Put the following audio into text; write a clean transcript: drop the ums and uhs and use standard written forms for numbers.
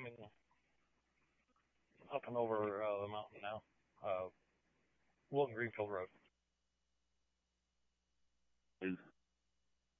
coming up and over the mountain now. Wilton Greenfield Road.